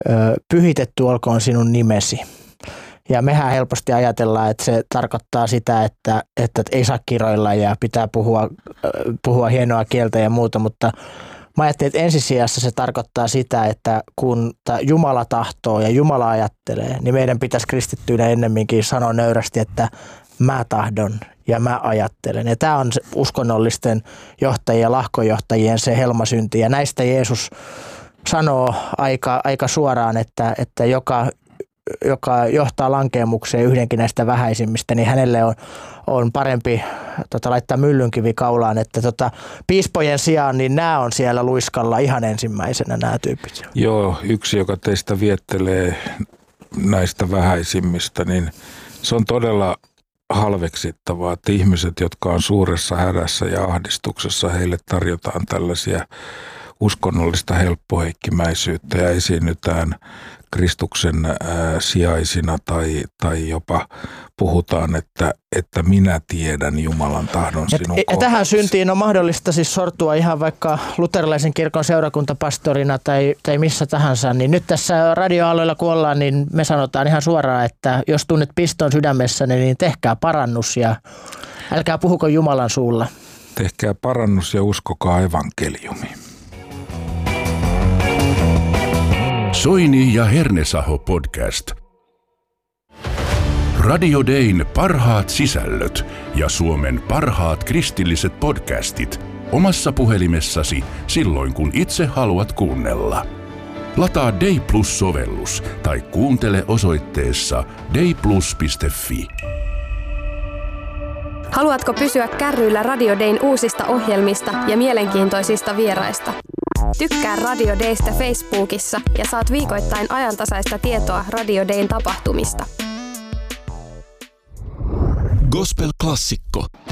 pyhitetty olkoon sinun nimesi. Ja mehän helposti ajatellaan, että se tarkoittaa sitä, että ei saa kiroilla ja pitää puhua hienoa kieltä ja muuta, mutta mä ajattelin, että ensisijassa se tarkoittaa sitä, että kun Jumala tahtoo ja Jumala ajattelee, niin meidän pitäisi kristittyinä ennemminkin sanoa nöyrästi, että mä tahdon ja mä ajattelen. Ja tämä on uskonnollisten johtajien ja lahkojohtajien se helmasynti. Ja näistä Jeesus sanoo aika suoraan, että joka johtaa lankeemukseen yhdenkin näistä vähäisimmistä, niin hänelle on parempi laittaa myllynkivi kaulaan, että piispojen sijaan, niin nämä on siellä luiskalla ihan ensimmäisenä nämä tyypit. Joo, yksi, joka teistä viettelee näistä vähäisimmistä, niin se on todella halveksittavaa, että ihmiset, jotka on suuressa hädässä ja ahdistuksessa, heille tarjotaan tällaisia uskonnollista helppoheikkimäisyyttä ja esiinnytään Kristuksen sijaisina tai jopa puhutaan, että minä tiedän Jumalan tahdon sinun kohdassa. Ja tähän syntiin on mahdollista siis sortua ihan vaikka luterilaisen kirkon seurakuntapastorina tai missä tahansa. Niin nyt tässä radioalueella kun ollaan, niin me sanotaan ihan suoraan, että jos tunnet piston sydämessäni, niin tehkää parannus ja älkää puhuko Jumalan suulla. Tehkää parannus ja uskokaa evankeliumiin. Soini ja Hernesaho podcast. Radio Dayn parhaat sisällöt ja Suomen parhaat kristilliset podcastit omassa puhelimessasi silloin kun itse haluat kuunnella. Lataa Day Plus-sovellus tai kuuntele osoitteessa dayplus.fi. Haluatko pysyä kärryillä Radio Dayn uusista ohjelmista ja mielenkiintoisista vieraista? Tykkää Radio Daystä Facebookissa ja saat viikoittain ajantasaista tietoa Radio Dayn tapahtumista. Gospel-klassikko.